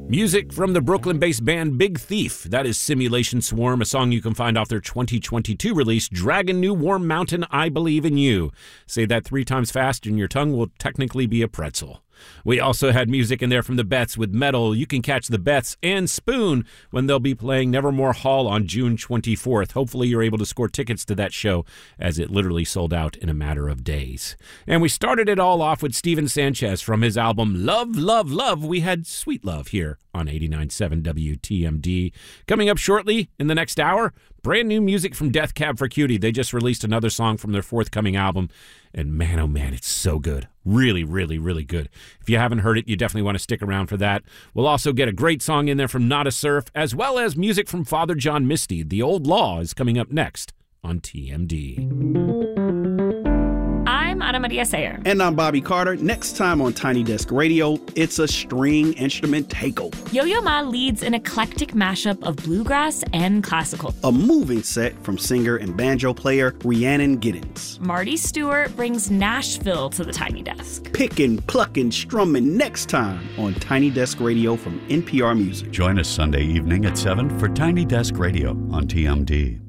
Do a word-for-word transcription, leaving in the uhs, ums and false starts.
Music from the Brooklyn-based band Big Thief. That is Simulation Swarm, a song you can find off their twenty twenty-two release, Dragon New Warm Mountain, I Believe in You. Say that three times fast and your tongue will technically be a pretzel. We also had music in there from the Bets with Metal. You can catch the Bets and Spoon when they'll be playing Nevermore Hall on June twenty-fourth. Hopefully you're able to score tickets to that show, as it literally sold out in a matter of days. And we started it all off with Steven Sanchez from his album Love, Love, Love. We had Sweet Love here on eighty-nine point seven W T M D. Coming up shortly in the next hour, brand new music from Death Cab for Cutie. They just released another song from their forthcoming album, and man, oh man, it's so good. Really, really, really good. If you haven't heard it, you definitely want to stick around for that. We'll also get a great song in there from Nada Surf, as well as music from Father John Misty. The Old Law is coming up next on T M D. I'm Ana Maria Sayer. And I'm Bobby Carter. Next time on Tiny Desk Radio, it's a string instrument takeover. Yo-Yo Ma leads an eclectic mashup of bluegrass and classical. A moving set from singer and banjo player Rhiannon Giddens. Marty Stewart brings Nashville to the Tiny Desk. Picking, plucking, strumming next time on Tiny Desk Radio from N P R Music. Join us Sunday evening at seven for Tiny Desk Radio on T M D.